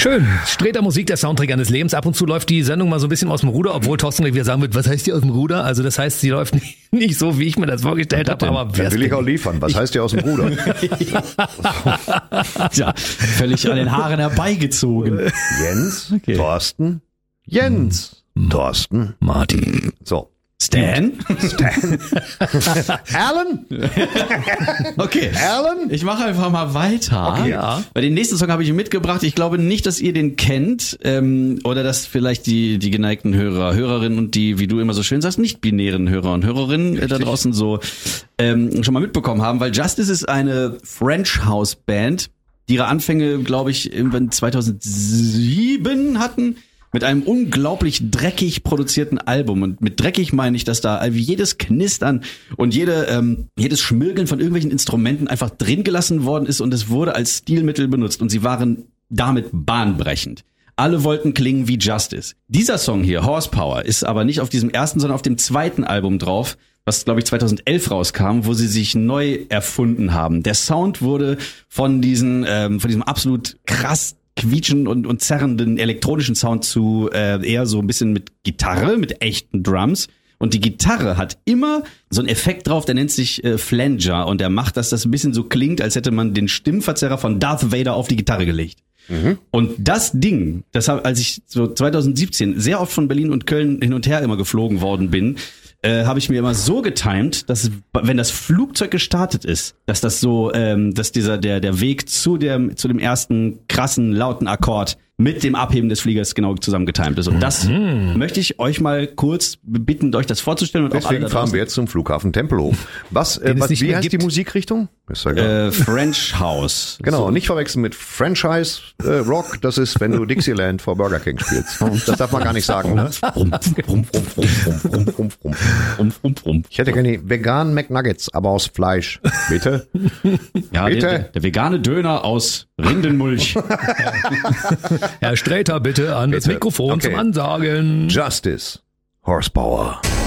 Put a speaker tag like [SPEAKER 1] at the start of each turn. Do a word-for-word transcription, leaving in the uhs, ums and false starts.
[SPEAKER 1] Schön. Streter Musik, der Soundtrack eines Lebens. Ab und zu läuft die Sendung mal so ein bisschen aus dem Ruder, obwohl Thorsten wieder sagen wird, was heißt die aus dem Ruder? Also das heißt, sie läuft nicht, nicht so, wie ich mir das vorgestellt habe. Aber
[SPEAKER 2] dann will ich auch liefern. Was heißt die aus dem Ruder?
[SPEAKER 3] Ja, völlig an den Haaren herbeigezogen.
[SPEAKER 2] Jens, okay. Thorsten, Jens, hm. Thorsten,
[SPEAKER 1] Martin.
[SPEAKER 2] So.
[SPEAKER 3] Stan?
[SPEAKER 2] Stan. Alan?
[SPEAKER 3] Okay.
[SPEAKER 2] Alan?
[SPEAKER 3] Ich mache einfach mal weiter.
[SPEAKER 1] Okay, ja.
[SPEAKER 3] Bei den nächsten Song habe ich mitgebracht. Ich glaube nicht, dass ihr den kennt ähm, oder dass vielleicht die die geneigten Hörer, Hörerinnen und die, wie du immer so schön sagst, nicht-binären Hörer und Hörerinnen äh, da draußen so ähm, schon mal mitbekommen haben, weil Justice ist eine French House Band, die ihre Anfänge, glaube ich, irgendwann zweitausendsieben hatten. Mit einem unglaublich dreckig produzierten Album. Und mit dreckig meine ich, dass da jedes Knistern und jede, ähm, jedes Schmirgeln von irgendwelchen Instrumenten einfach drin gelassen worden ist und es wurde als Stilmittel benutzt. Und sie waren damit bahnbrechend. Alle wollten klingen wie Justice. Dieser Song hier, Horsepower, ist aber nicht auf diesem ersten, sondern auf dem zweiten Album drauf, was, glaube ich, zweitausendelf rauskam, wo sie sich neu erfunden haben. Der Sound wurde von diesen, ähm, von diesem absolut krass quietschen und, und zerrenden elektronischen Sound zu äh, eher so ein bisschen mit Gitarre, mit echten Drums. Und die Gitarre hat immer so einen Effekt drauf, der nennt sich äh, Flanger. Und der macht, dass das ein bisschen so klingt, als hätte man den Stimmverzerrer von Darth Vader auf die Gitarre gelegt. Mhm. Und das Ding, das hab, als ich so zweitausendsiebzehn sehr oft von Berlin und Köln hin und her immer geflogen worden bin, äh, habe ich mir immer so getimed, dass wenn das Flugzeug gestartet ist, dass das so, ähm, dass dieser der der Weg zu dem zu dem ersten krassen lauten Akkord mit dem Abheben des Fliegers genau zusammen getimed ist. Und das mhm. möchte ich euch mal kurz bitten, euch das vorzustellen. Und
[SPEAKER 2] deswegen
[SPEAKER 3] auch alle
[SPEAKER 2] fahren wir jetzt zum Flughafen Tempelhof. Was, äh, was wie heißt gibt. die Musikrichtung?
[SPEAKER 3] Ist ja äh, French House.
[SPEAKER 2] Genau,
[SPEAKER 3] so.
[SPEAKER 2] Nicht verwechseln mit Franchise äh, Rock. Das ist, wenn du Dixieland vor Burger King spielst. Das darf man gar nicht sagen, ne? Ich hätte gerne veganen McNuggets, aber aus Fleisch. Bitte?
[SPEAKER 3] Ja,
[SPEAKER 2] Bitte?
[SPEAKER 3] Der, der vegane Döner aus Rindenmulch.
[SPEAKER 1] Herr Streter, bitte an bitte. Das Mikrofon okay. zum Ansagen.
[SPEAKER 2] Justice. Horsepower.